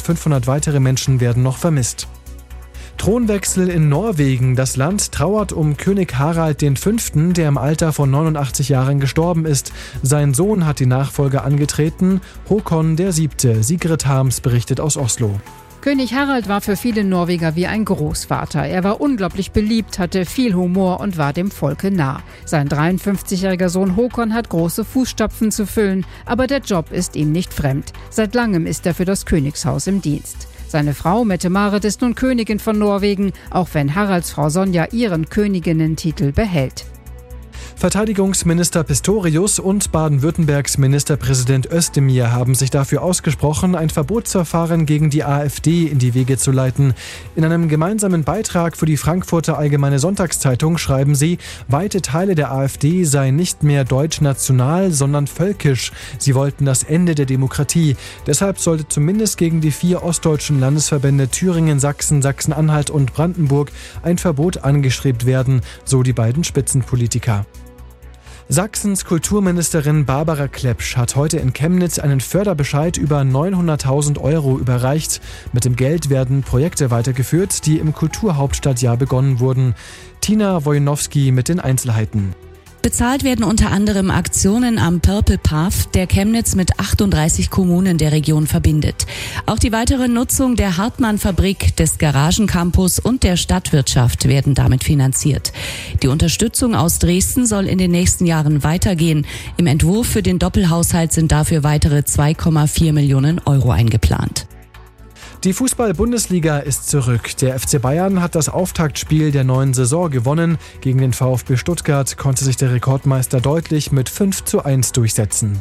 500 weitere Menschen werden noch vermisst. Thronwechsel in Norwegen. Das Land trauert um König Harald V., der im Alter von 89 Jahren gestorben ist. Sein Sohn hat die Nachfolge angetreten, Håkon VII. Sigrid Harms berichtet aus Oslo. König Harald war für viele Norweger wie ein Großvater. Er war unglaublich beliebt, hatte viel Humor und war dem Volke nah. Sein 53-jähriger Sohn Håkon hat große Fußstapfen zu füllen, aber der Job ist ihm nicht fremd. Seit langem ist er für das Königshaus im Dienst. Seine Frau Mette-Marit ist nun Königin von Norwegen, auch wenn Haralds Frau Sonja ihren Königinnentitel behält. Verteidigungsminister Pistorius und Baden-Württembergs Ministerpräsident Özdemir haben sich dafür ausgesprochen, ein Verbotsverfahren gegen die AfD in die Wege zu leiten. In einem gemeinsamen Beitrag für die Frankfurter Allgemeine Sonntagszeitung schreiben sie, weite Teile der AfD seien nicht mehr deutsch-national, sondern völkisch. Sie wollten das Ende der Demokratie. Deshalb sollte zumindest gegen die 4 ostdeutschen Landesverbände Thüringen, Sachsen, Sachsen-Anhalt und Brandenburg ein Verbot angestrebt werden, so die beiden Spitzenpolitiker. Sachsens Kulturministerin Barbara Klepsch hat heute in Chemnitz einen Förderbescheid über 900.000 € überreicht. Mit dem Geld werden Projekte weitergeführt, die im Kulturhauptstadtjahr begonnen wurden. Tina Wojanowski mit den Einzelheiten. Bezahlt werden unter anderem Aktionen am Purple Path, der Chemnitz mit 38 Kommunen der Region verbindet. Auch die weitere Nutzung der Hartmann-Fabrik, des Garagencampus und der Stadtwirtschaft werden damit finanziert. Die Unterstützung aus Dresden soll in den nächsten Jahren weitergehen. Im Entwurf für den Doppelhaushalt sind dafür weitere 2,4 Millionen € eingeplant. Die Fußball-Bundesliga ist zurück. Der FC Bayern hat das Auftaktspiel der neuen Saison gewonnen. Gegen den VfB Stuttgart konnte sich der Rekordmeister deutlich mit 5:1 durchsetzen.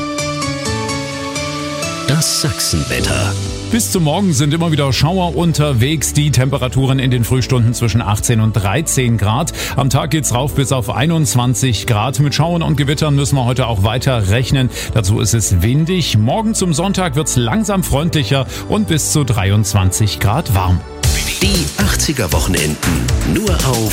Das Sachsenwetter. Bis zum Morgen sind immer wieder Schauer unterwegs. Die Temperaturen in den Frühstunden zwischen 18 und 13 Grad. Am Tag geht's rauf bis auf 21 Grad. Mit Schauern und Gewittern müssen wir heute auch weiter rechnen. Dazu ist es windig. Morgen zum Sonntag wird's langsam freundlicher und bis zu 23 Grad warm. Die 80er Wochenenden nur auf